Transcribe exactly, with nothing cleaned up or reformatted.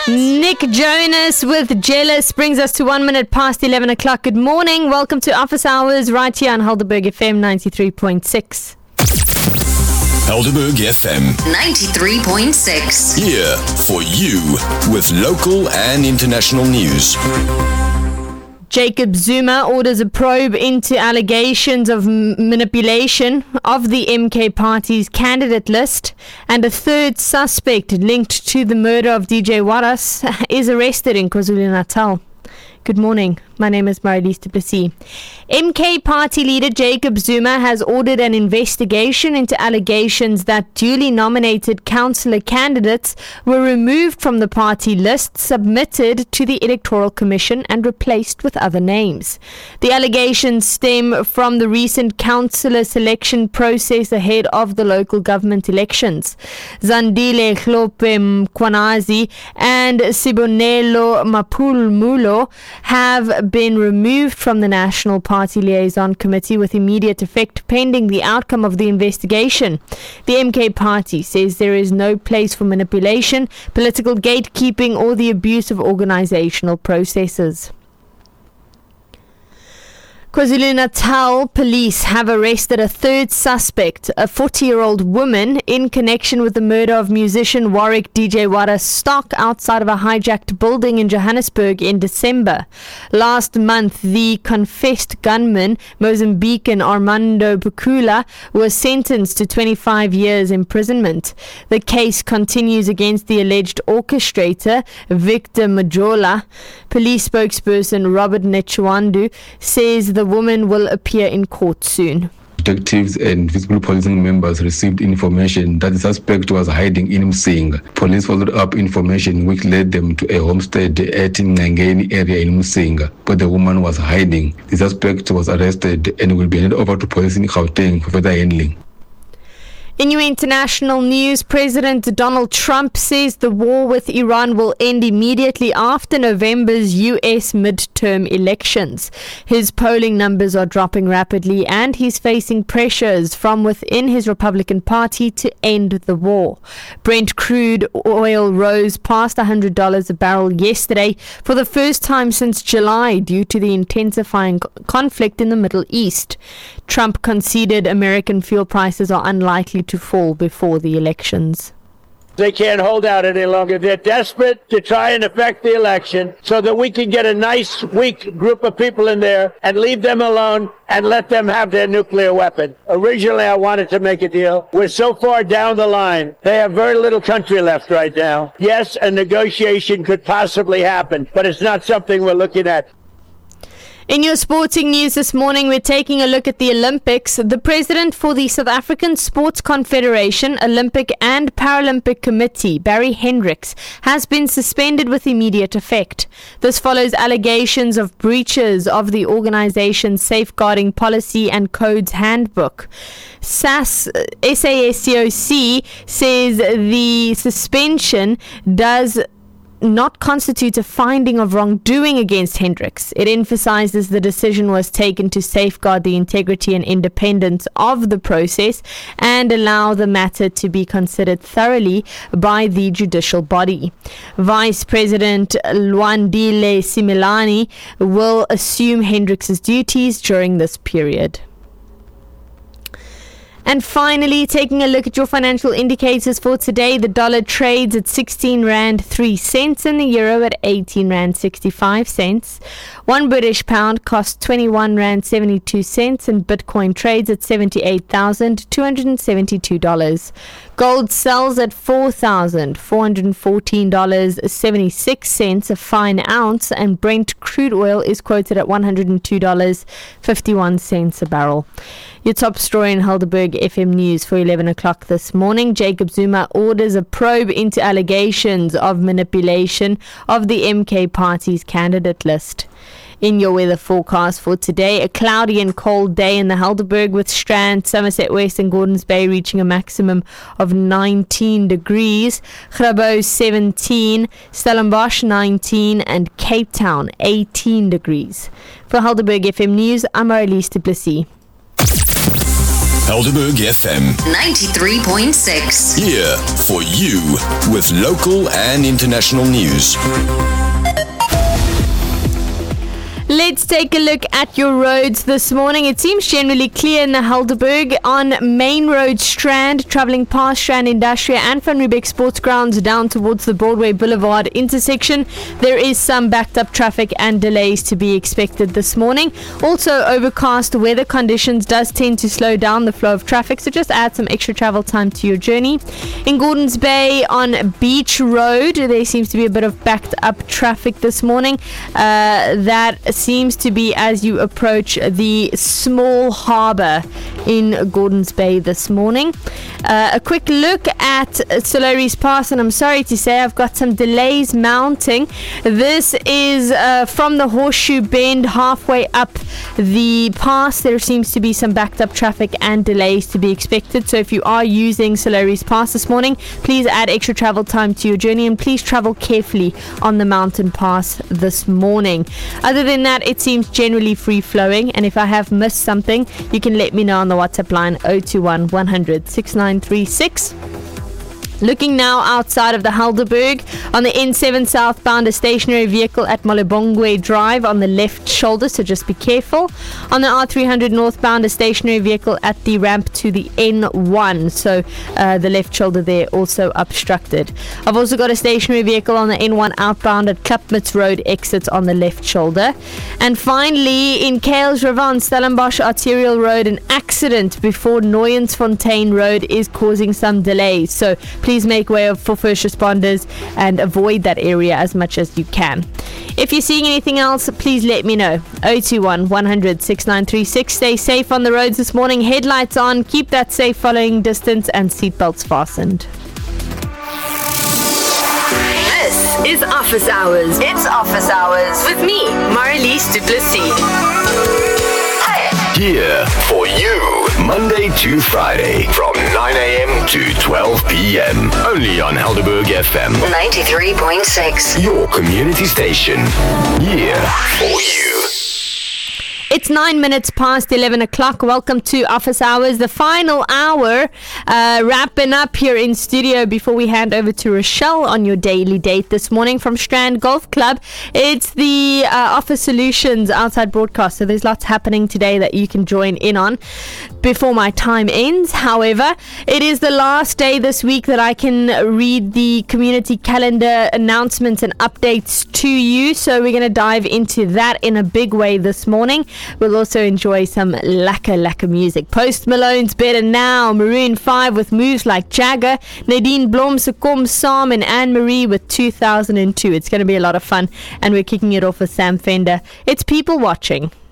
Nick Jonas with Jealous brings us to one minute past eleven o'clock. Good morning. Welcome to Office Hours right here on Helderberg F M ninety-three point six. Helderberg F M ninety-three point six. Here for you with local and international news. Jacob Zuma orders a probe into allegations of m- manipulation of the M K party's candidate list, and a third suspect linked to the murder of D J Waras is arrested in KwaZulu-Natal. Good morning. My name is Marilise du Plessis. M K party leader Jacob Zuma has ordered an investigation into allegations that duly nominated councillor candidates were removed from the party list submitted to the Electoral Commission and replaced with other names. The allegations stem from the recent councillor selection process ahead of the local government elections. Zandile Hlophe Mkwanazi and Sibonelo Mapulumulo have been removed from the National Party Liaison Committee with immediate effect pending the outcome of the investigation. The M K party says there is no place for manipulation, political gatekeeping or the abuse of organizational processes. KwaZulu-Natal police have arrested a third suspect, a forty-year-old woman, in connection with the murder of musician Warwick D J Waras Stock outside of a hijacked building in Johannesburg in December. Last month, the confessed gunman, Mozambican Armando Bukula, was sentenced to twenty-five years imprisonment. The case continues against the alleged orchestrator, Victor Majola. Police spokesperson Robert Nechwandu says the woman will appear in court soon. Detectives and visible policing members received information that the suspect was hiding in Msinga. Police followed up information which led them to a homestead at Ngangeni area in Msinga, where the woman was hiding. The suspect was arrested and will be handed over to police in Gauteng for further handling. In your international news, President Donald Trump says the war with Iran will end immediately after November's U S midterm elections. His polling numbers are dropping rapidly and he's facing pressures from within his Republican Party to end the war. Brent crude oil rose past one hundred dollars a barrel yesterday for the first time since July due to the intensifying conflict in the Middle East. Trump conceded American fuel prices are unlikely to fall before the elections. They can't hold out any longer. They're desperate to try and affect the election so that we can get a nice, weak group of people in there and leave them alone and let them have their nuclear weapon. Originally, I wanted to make a deal. We're so far down the line. They have very little country left right now. Yes, a negotiation could possibly happen, but it's not something we're looking at. In your sporting news this morning, we're taking a look at the Olympics. The president for the South African Sports Confederation, Olympic and Paralympic Committee, Barry Hendricks, has been suspended with immediate effect. This follows allegations of breaches of the organization's safeguarding policy and codes handbook. S A S, S A S C O C says the suspension does not constitute a finding of wrongdoing against Hendricks. It emphasizes the decision was taken to safeguard the integrity and independence of the process and allow the matter to be considered thoroughly by the judicial body. Vice President Lwandile Simelane will assume Hendricks' duties during this period. And finally, taking a look at your financial indicators for today, the dollar trades at sixteen rand three cents and the euro at eighteen rand sixty-five cents. One British pound costs twenty-one rand seventy-two cents and Bitcoin trades at seventy-eight thousand two hundred seventy-two dollars. Gold sells at four thousand four hundred fourteen dollars and seventy-six cents a fine ounce, and Brent crude oil is quoted at one hundred two dollars and fifty-one cents a barrel. Your top story in Helderberg F M News for eleven o'clock this morning. Jacob Zuma orders a probe into allegations of manipulation of the M K party's candidate list. In your weather forecast for today, a cloudy and cold day in the Helderberg with Strand, Somerset West and Gordons Bay reaching a maximum of nineteen degrees, Grabo seventeen, Stellenbosch nineteen and Cape Town eighteen degrees. For Helderberg F M News, I'm Marilise du Plessis. Helderberg F M. ninety-three point six. Here for you with local and international news. Let's take a look at your roads this morning. It seems generally clear in the Helderberg on Main Road Strand, travelling past Strand Industrial and Van Riebeeck Sports Grounds down towards the Broadway Boulevard intersection. There is some backed up traffic and delays to be expected this morning. Also, overcast weather conditions does tend to slow down the flow of traffic, so just add some extra travel time to your journey. In Gordons Bay on Beach Road, there seems to be a bit of backed up traffic this morning. Uh, that seems to be as you approach the small harbour in Gordons Bay this morning. Uh, a quick look at Solaris Pass, and I'm sorry to say I've got some delays mounting. This is uh, from the Horseshoe Bend halfway up the pass. There seems to be some backed up traffic and delays to be expected, so if you are using Solaris Pass this morning, please add extra travel time to your journey and please travel carefully on the mountain pass this morning. Other than that, it seems generally free flowing, and if I have missed something, you can let me know on the WhatsApp line zero two one, one hundred, six nine three six. Looking now outside of the Helderberg, on the N seven southbound, a stationary vehicle at Molobongwe Drive on the left shoulder, so just be careful. On the R three hundred northbound, a stationary vehicle at the ramp to the N one, so uh, the left shoulder there also obstructed. I've also got a stationary vehicle on the N one outbound at Klapmuts Road exits on the left shoulder. And finally, in Kuilsriver on Stellenbosch Arterial Road, an accident before Nooiensfontein Road is causing some delays, so please make way for first responders and avoid that area as much as you can. If you're seeing anything else, please let me know. zero two one, one hundred, six nine three six. Stay safe on the roads this morning. Headlights on, keep that safe following distance, and seatbelts fastened. This is Office Hours. It's Office Hours with me, Marlies Du Plessis. Here for you, Monday to Friday from nine a.m. to twelve p.m. Only on Helderberg F M. ninety-three point six. Your community station. Here for you. It's nine minutes past eleven o'clock. Welcome to Office Hours, the final hour, uh, wrapping up here in studio before we hand over to Rochelle on your daily date this morning from Strand Golf Club. It's the uh, Office Solutions outside broadcast, so there's lots happening today that you can join in on before my time ends. However, it is the last day this week that I can read the community calendar announcements and updates to you, so we're going to dive into that in a big way this morning. We'll also enjoy some lacquer lacquer music. Post Malone's Better Now, Maroon five with Moves Like Jagger, Nadine Blom's Kom Saam, and Anne-Marie with two thousand two. It's going to be a lot of fun, and we're kicking it off with Sam Fender. It's People Watching.